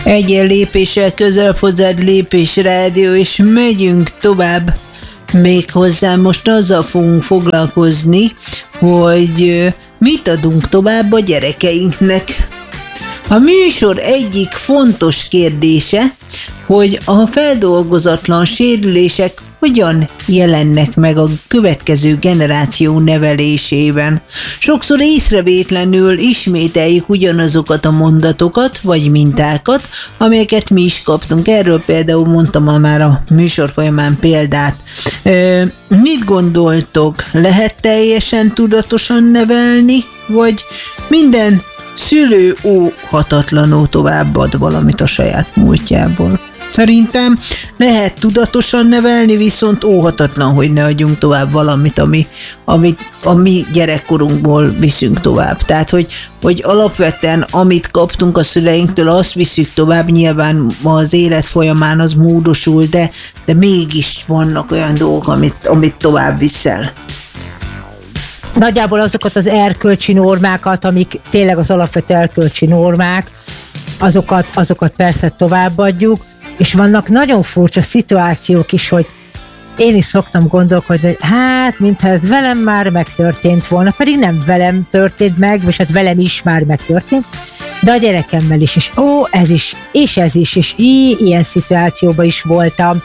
Egyen lépéssel közelebb hozzád Lépés Rádió, és megyünk tovább. Méghozzá most azzal fogunk foglalkozni, hogy mit adunk tovább a gyerekeinknek. A műsor egyik fontos kérdése, hogy a feldolgozatlan sérülések hogyan jelennek meg a következő generáció nevelésében. Sokszor észrevétlenül ismételjük ugyanazokat a mondatokat vagy mintákat, amelyeket mi is kaptunk. Erről például mondtam már a műsor folyamán példát. Mit gondoltok? Lehet teljesen tudatosan nevelni, vagy minden szülő óhatatlanul továbbad valamit a saját múltjából? Szerintem lehet tudatosan nevelni, viszont óhatatlan, hogy ne adjunk tovább valamit, amit a mi gyerekkorunkból viszünk tovább. Tehát, hogy alapvetően amit kaptunk a szüleinktől, azt viszük tovább, nyilván az élet folyamán az módosul, de mégis vannak olyan dolgok, amit tovább viszel. Nagyjából azokat az erkölcsi normákat, amik tényleg az alapvető erkölcsi normák, azokat persze továbbadjuk, és vannak nagyon furcsa szituációk is, hogy én is szoktam gondolkodni, hogy hát, mintha ez velem már megtörtént volna, pedig nem velem történt meg, vagy hát velem is már megtörtént, de a gyerekemmel is, és ez is, és ilyen szituációban is voltam,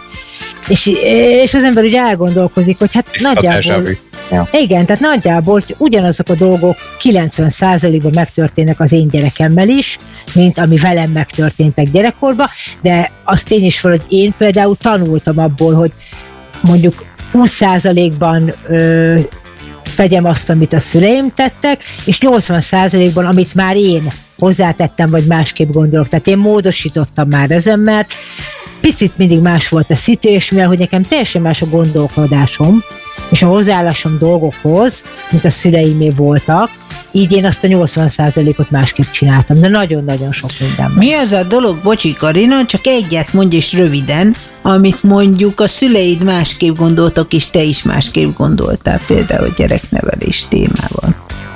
és az ember ugye elgondolkozik, hogy hát nagyjából, igen, tehát nagyjából ugyanazok a dolgok 90%-ban megtörténnek az én gyerekemmel is, mint ami velem megtörténtek gyerekkorban, de az tény is fel, hogy én például tanultam abból, hogy mondjuk 20%-ban tegyem azt, amit a szüleim tettek, és 80%-ban, amit már én hozzátettem, vagy másképp gondolok. Tehát én módosítottam már ezen, mert picit mindig más volt a szitu, és mivel, hogy nekem teljesen más a gondolkodásom, és a hozzáállásom dolgokhoz, mint a szüleimé voltak, így én azt a 80%-ot másképp csináltam, de nagyon-nagyon sok minden. Mi az a dolog, bocsi Karina, csak egyet mondj és röviden, amit mondjuk a szüleid másképp gondoltak, és te is másképp gondoltál például a gyereknevelés témával.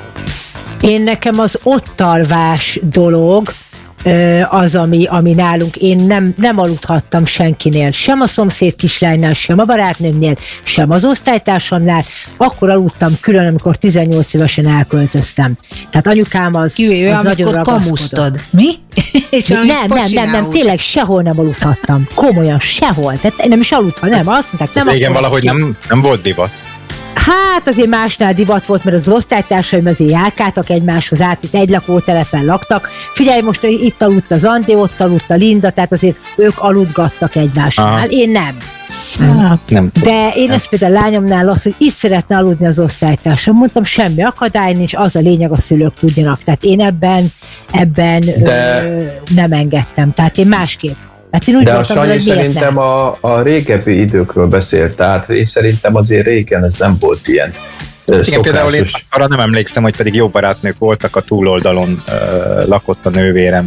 Én nekem az ottalvás dolog, az, ami nálunk, én nem aludhattam senkinél, sem a szomszéd kislánynál, sem a barátnőmnél, sem az osztálytársamnál, akkor aludtam külön, amikor 18 évesen elköltöztem. Tehát anyukám az nagyon ragaszkodott. Mi? És nem, tényleg sehol nem aludhattam. Komolyan, sehol. Tehát nem is aludhattam, nem, azt mondták, nem. Igen, valahogy nem volt divat. Hát azért másnál divat volt, mert az osztálytársaim azért járkáltak egymáshoz át, itt egy lakótelepen laktak. Figyelj, most itt aludt az Andi, ott aludt a Linda, tehát azért ők aludgattak egymásnál. Én nem. Nem. De én ezt például a lányomnál azt, hogy itt szeretne aludni az osztálytársam. Mondtam, semmi akadály nincs, az a lényeg, a szülők tudjanak. Tehát én ebben nem engedtem. Tehát én másképp. Hát de a Sanyi szerintem a régebbi időkről beszélt, tehát én szerintem azért régen ez nem volt ilyen szokásos. Igen, például én arra nem emlékszem, hogy pedig jó barátnők voltak, a túloldalon lakott a nővérem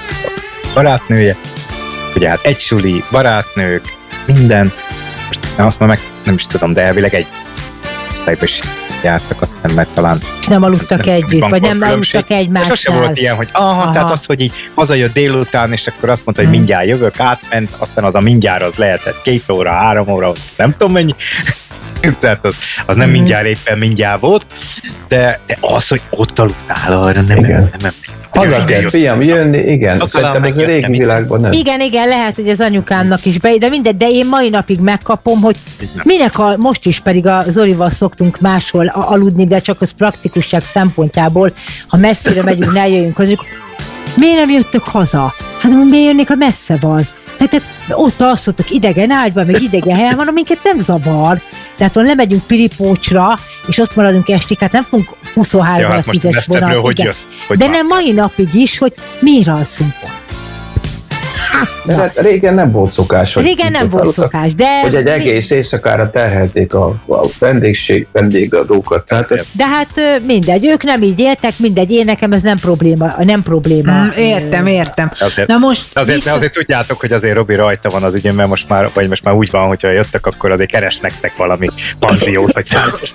barátnője, ugye hát egy suli, barátnők, minden, most azt már nem is tudom, de elvileg egy osztályban is jártak, aztán meg talán nem aludtak együtt, vagy nem aludtak egymásnál. Sose volt ilyen, hogy tehát az, hogy így hazajött délután, és akkor azt mondta, hogy mindjárt jövök, átment, aztán az a mindjárt az lehetett 2 óra, 3 óra, nem tudom mennyi, tehát az nem mindjárt éppen mindjárt volt, de az, hogy ott aludtál, arra nem. Haza kell, fiam, jönni, igen. Szerintem ez a régi világban nem. Igen, lehet, hogy az anyukámnak is de mindegy, de én mai napig megkapom, hogy most is pedig a Zolival szoktunk máshol aludni, de csak az praktikusság szempontjából, ha messzire megyünk, ne jöjjünk hozzá. Miért nem jöttök haza? Hát miért jönnék, ha messze van? Tehát ott alszotok idegen ágyban, meg idegen helyen van, minket nem zavar. Tehát ha lemegyünk Pilipócsra, és ott maradunk estig, hát nem fogunk 23-ra 10-es vonal. De nem mai napig is, hogy miért alszunk ott. De hát régen nem volt szokás. Régen nem volt szokás, de... Hogy egy egész éjszakára terhelték a vendégadókat. De hát mindegy, ők nem így éltek, mindegy, én nekem ez nem probléma. Értem. Na most azért tudjátok, hogy azért Robi rajta van az ügyön, mert most már úgy van, hogyha jöttek, akkor azért keres nektek valami panziót, vagy szállítást.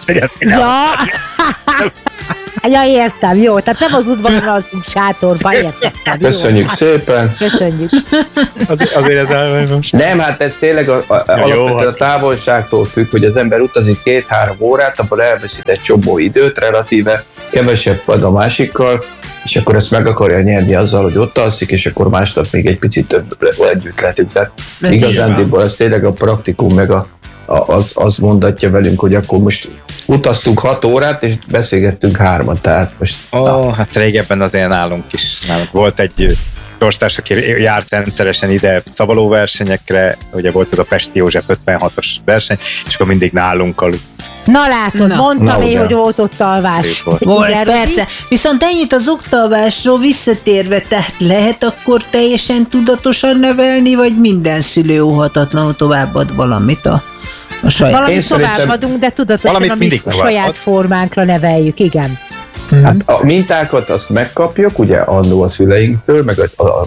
Ja, értem, jó. Tehát nem az udvaron alszunk sátorban, értettem. Köszönjük szépen. Köszönjük. Azért ez nem, hát ez tényleg alapvetően a távolságtól függ, hogy az ember utazik 2-3 órát, abban elveszít egy csomó időt, relatíve kevesebb van a másikkal, és akkor ezt meg akarja nyerni azzal, hogy ott alszik, és akkor másnap még egy picit több együtt lehetünk. Tehát igazándiból ez tényleg a praktikum, meg az mondatja velünk, hogy akkor most utaztunk 6 órát, és beszélgettünk 3-at, tehát most... Hát régebben azért nálunk volt egy sorstárs, aki járt rendszeresen ide szavalóversenyekre, ugye volt az a Pesti József 56-os verseny, és akkor mindig nálunk aludt. Na látod, mondtam én, hogy volt ott alvás. Volt, persze. Viszont ennyit az oktalvásról visszatérve, tehát lehet akkor teljesen tudatosan nevelni, vagy minden szülő óhatatlanul továbbad valamit a saját? Valamit továbbadunk, de tudatosan a saját formánkra neveljük, igen. Hát a mintákat azt megkapjuk, ugye annó a szüleinktől, meg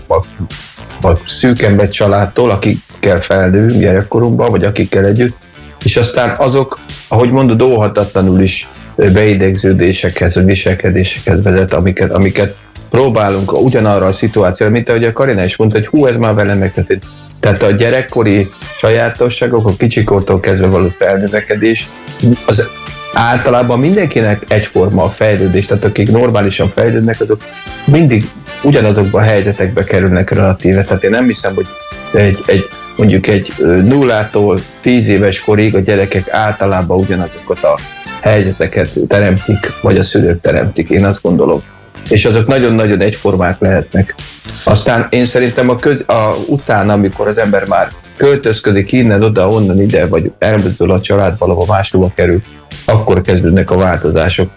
a szűkember családtól, akikkel felnőünk gyerekkorunkban, vagy akikkel együtt, és aztán azok, ahogy mondod, óhatatlanul is beidegződésekhez, vagy viselkedésekhez vezet, amiket próbálunk ugyanarra a szituációra, mint ahogy a Karina is mondta, hogy ez már velem megtörtént. Tehát a gyerekkori sajátosságok, a kicsikortól kezdve való felnövekedés, az általában mindenkinek egyforma a fejlődés, tehát akik normálisan fejlődnek, azok mindig ugyanazokban a helyzetekbe kerülnek relatíve. Tehát én nem hiszem, hogy mondjuk egy 0-tól 10 éves korig a gyerekek általában ugyanazokat a helyzeteket teremtik, vagy a szülők teremtik, én azt gondolom. És azok nagyon-nagyon egyformák lehetnek. Aztán én szerintem utána, amikor az ember már költözködik innen, oda, onnan, ide, vagy elmozdul a család valahol máshova kerül, akkor kezdődnek a változások.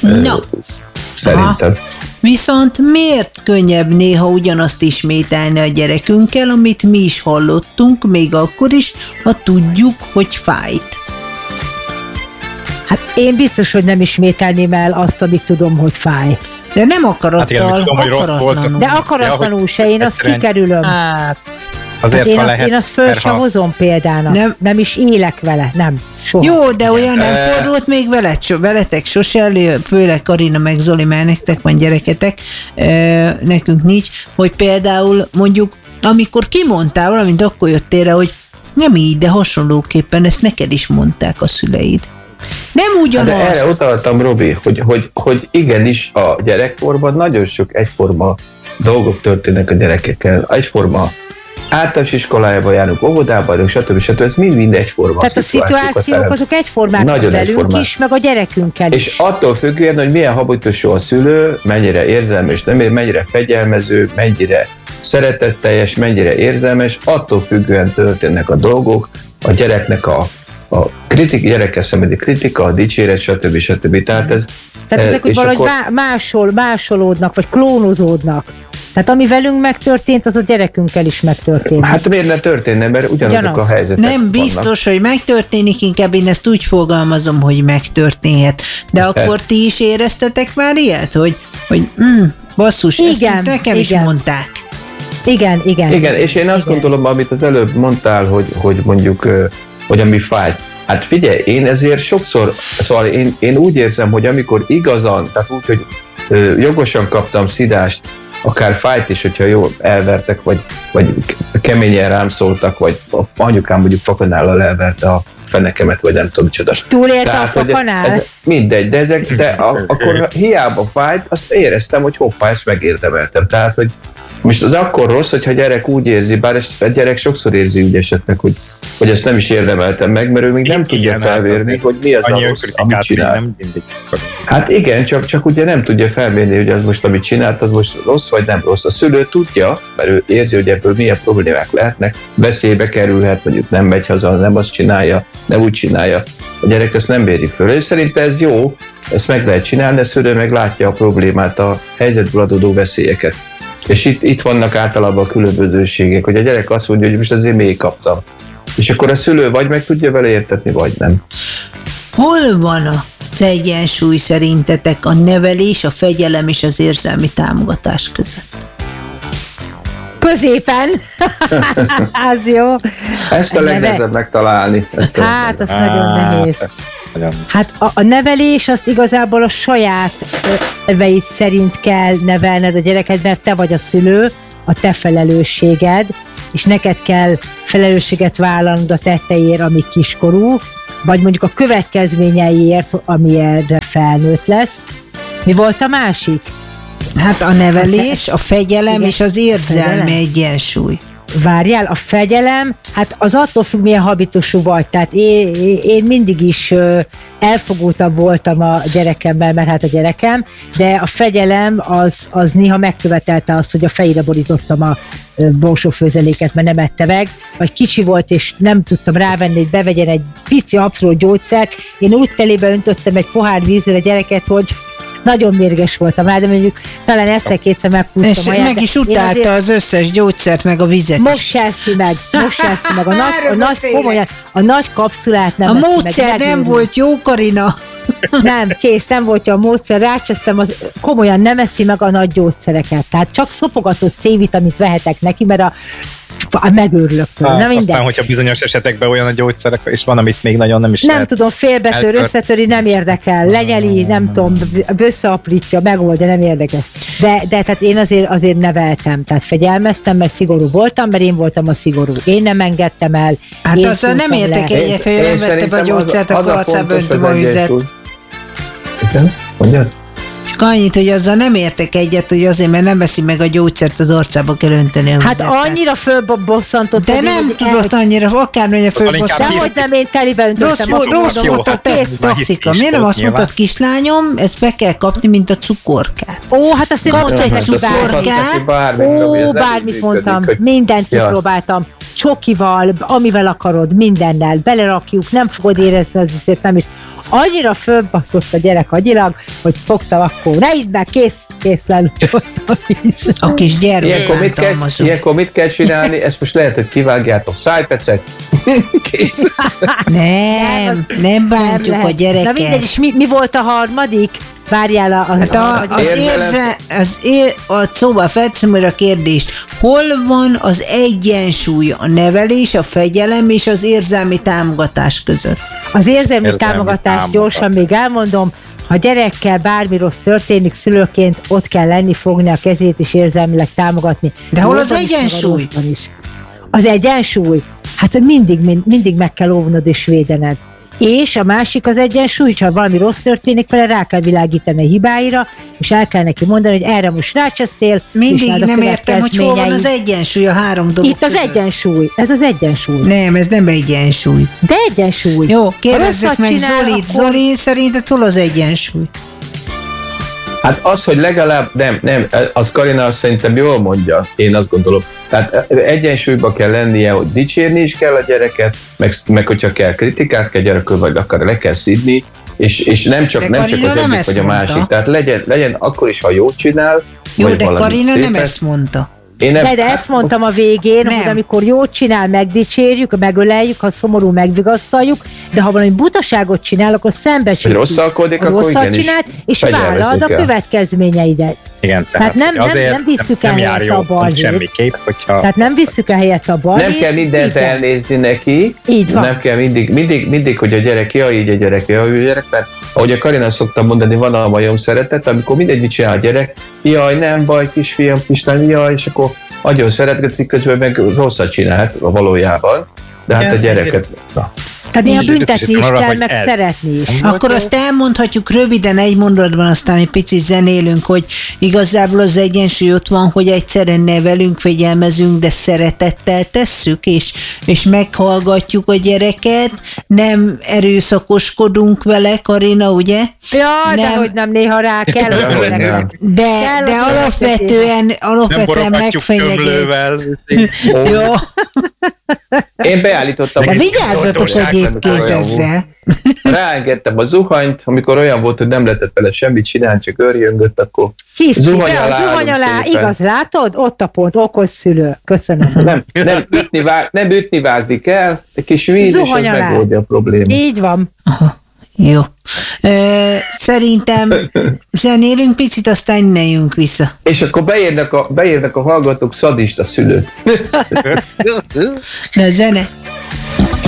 Szerintem. Viszont miért könnyebb néha ugyanazt ismételni a gyerekünkkel, amit mi is hallottunk, még akkor is, ha tudjuk, hogy fájt? Hát én biztos, hogy nem ismételném el azt, amit tudom, hogy fáj. De nem akarattal, akaratlanul. De akaratlanul se, én azt kikerülöm. Azért én azt föl sem hozom példának. Nem is élek vele, nem. Soha. Jó, de olyan nem fordult még veletek sose elő, főleg Karina meg Zoli, mert nektek van gyereketek, nekünk nincs, hogy például mondjuk, amikor kimondtál valamint, akkor jöttél rá, hogy nem így, de hasonlóképpen ezt neked is mondták a szüleid. Nem ugyanaz. De erre utaltam, Robi, hogy igenis a gyerekkorban nagyon sok egyforma dolgok történnek a gyerekekkel. Egyforma általános iskolájába járunk, óvodába, stb. Ez mind egyforma. Tehát a szituációk azok egyformák velünk is, meg a gyerekünkkel is. És attól függően, hogy milyen habitusú a szülő, mennyire érzelmes, mennyire fegyelmező, mennyire szeretetteljes, mennyire érzelmes, attól függően történnek a dolgok, a gyereknek a gyerekkel szembeni kritika, a dicséret, stb. Tehát ezek úgy valahogy másolódnak, vagy klónozódnak. Tehát ami velünk megtörtént, az a gyerekünkkel is megtörtént. Hát miért ne történne, mert ugyanazok a helyzetek nem biztos, hogy megtörténik, inkább én ezt úgy fogalmazom, hogy megtörténhet. De akkor ti is éreztetek már ilyet, hogy basszus, ezt nekem is mondták. Igen, és én azt gondolom, amit az előbb mondtál, hogy mondjuk, hogy ami fáj. Hát figyelj, én ezért sokszor, szóval én úgy érzem, hogy amikor igazan, tehát úgy, hogy jogosan kaptam szidást, akár fájt is, hogyha jól elvertek, vagy keményen rám szóltak, vagy anyukám mondjuk fakanállal elverte a fenekemet, vagy nem tudom micsoda. Túlélte a fakanál? Mindegy, de akkor hiába fájt, azt éreztem, hogy hoppá, ezt megérdemeltem. Tehát, hogy most az akkor rossz, hogyha a gyerek úgy érzi, bár a gyerek sokszor érzi úgy esetleg, hogy ezt nem is érdemeltem meg, mert ő még nem tudja felmérni, hogy mi az a rossz, amit csinál. Hát igen, csak ugye nem tudja felmérni, hogy az most, amit csinált, az most rossz vagy nem rossz. A szülő tudja, mert ő érzi, hogy ebből milyen problémák lehetnek, veszélybe kerülhet, mondjuk nem megy haza, nem azt csinálja, nem úgy csinálja. A gyerek ezt nem méri föl. És szerintem ez jó, ezt meg lehet csinálni, a szülő meg látja a problémát, a helyzetből adódó veszélyeket. És itt vannak általában a különbözőségek, hogy a gyerek azt mondja, hogy most azért még kaptam. És akkor a szülő vagy meg tudja vele értetni, vagy nem. Hol van az egyensúly szerintetek a nevelés, a fegyelem és az érzelmi támogatás között? Középen. Az jó. Ezt a legnehezebb megtalálni. Hát, az nagyon nehéz. Hát a nevelés azt igazából a saját elveid szerint kell nevelned a gyereket, mert te vagy a szülő, a te felelősséged, és neked kell felelősséget vállalnod a tetteiért, ami kiskorú, vagy mondjuk a következményeiért, ami erre felnőtt lesz. Mi volt a másik? Hát a nevelés, a fegyelem és az érzelmi egyensúly. Várjál, a fegyelem, hát az attól függ, milyen habitusú vagy. Tehát én mindig is elfogultabb voltam a gyerekemmel, mert hát a gyerekem, de a fegyelem az néha megkövetelte azt, hogy a fejére borítottam a borsófőzeléket, mert nem ette meg, vagy kicsi volt, és nem tudtam rávenni, hogy bevegyen egy pici apró gyógyszert. Én úgy telébe öntöttem egy pohár vízzel a gyereket, hogy nagyon mérges voltam rá, de mondjuk talán egyszer-kétszer meghúztam. És meg is utálta az összes gyógyszert, meg a vizet. Most se eszi meg. A nagy kapszulát nem eszi meg. A módszer nem volt jó, Karina. Nem, kész, nem volt jó a módszer, rácsesztem, komolyan nem eszi meg a nagy gyógyszereket. Tehát csak szopogatott C-vitamint vehetek neki, mert megőrülök tőle. Na, aztán, hogyha bizonyos esetekben olyan a gyógyszerek, és van, amit még nagyon nem is nem lehet. Tudom, félbetör, összetöri, nem érdekel. Lenyeli, nem tudom, összeaprítja, megold, de nem érdekes. De tehát én azért neveltem, tehát fegyelmeztem, mert szigorú voltam, mert én voltam a szigorú. Én nem engedtem el. Hát azzal nem értek egyet, hogy nem vette be a gyógyszert, akkor arcába öntöm a vizet. Igen? Mondjad? Csak annyit, hogy azzal nem értek egyet, hogy azért, mert nem veszi meg a gyógyszert, az arcába kell önteni a vizet. Hát annyira fölbosszantott. De nem tudott annyira, akármilyen fölbosszantott. Dehogy nem, én telibe öntöttem. Rossz volt a taktika. Miért nem azt mondtad, kislányom, ezt be kell kapni, mint a cukorkát. Ó, hát azt én kapsz egy cukorkát. Bármit mondtam, mindent kipróbáltam. Csokival, amivel akarod, mindennel, belerakjuk, nem fogod érezni, azért nem is. Annyira fölbaszott a gyerek agyilag, hogy fogtam akkor, ne idd meg, kész lelucsoltam. A kis gyermek ilyenkor mit kell csinálni? Ezt most lehet, hogy kivágjátok szájpecet. Kész. Nem bántjuk a gyereket. Na mindegy, és mi volt a harmadik? Várjál szóval felteszem a kérdést, hol van az egyensúly a nevelés, a fegyelem és az érzelmi támogatás között? Az érzelmi támogatás gyorsan még elmondom, ha gyerekkel bármi rossz történik, szülőként ott kell lenni, fogni a kezét és érzelmileg támogatni. De hol az egyensúly? Az egyensúly? Hát mindig meg kell óvnod és védened. És a másik az egyensúly, ha valami rossz történik vele, rá kell világítani a hibáira, és el kell neki mondani, hogy erre most rácsesztél. Mindig nem értem, hogy hol van az egyensúly a három dolog Itt az egyensúly, ez az egyensúly. Nem, ez nem egyensúly. De egyensúly. Jó, kérdezzük meg Zolit. Zoli, szerinted hol az egyensúly? Hát az, hogy legalább, nem, az Karina szerintem jól mondja, én azt gondolom. Tehát egyensúlyban kell lennie, hogy dicsérni is kell a gyereket, meg hogyha kell kritikát kell gyerekről, vagy akár le kell szidni, és nem csak az egyik vagy a másik. Tehát legyen akkor is, ha jót csinál. Jó, de Karina nem ezt mondta. De ezt mondtam a végén, hogy amikor jót csinál, megdicsérjük, megöleljük, ha szomorú, megvigasztaljuk, de ha valami butaságot csinál, akkor szembesítjük. Rosszalkodik, akkor igenis csinált, és vállald a következményeidet. Igen, tehát nem visszük el helyett a balhét. Tehát nem visszük el helyett a balhét. Nem kell mindent elnézni neki. Így van. Nem kell mindig, hogy a gyerek, így a gyerek, a gyerek, mert ahogy a Karina szoktam mondani, van a majom szeretet, amikor mindegyik csinál a gyerek, jaj, nem baj, kisfiam, kislány, jaj, és akkor nagyon szeretgetik, közben meg rosszat csinált valójában, de hát a gyereket... Tehát néha büntetni is kell, meg szeretni is. Akkor azt elmondhatjuk röviden egy mondatban, aztán egy picit zenélünk, hogy igazából az egyensúly ott van, hogy egyszerűen nevelünk, fegyelmezünk, de szeretettel tesszük, és meghallgatjuk a gyereket, nem erőszakoskodunk vele, Karina, ugye? Ja, dehogy nem, néha rá kell. De alapvetően megfenyeget. Jó. Én beállítottam. De vigyázzatok egyébként ezzel. Ráengedtem a zuhanyt, amikor olyan volt, hogy nem lehetett vele semmit csinálni, csak örjöngött, akkor zuhany alá, igaz, látod? Ott a pont, okos szülő. Köszönöm. Nem ütni, vágni kell, egy kis víz, zuhany és az megoldja a problémát. Így van. Aha, jó. Szerintem zenélünk picit, aztán ne jönk vissza. És akkor beérnek a hallgatók szadista szülőt. De a zene.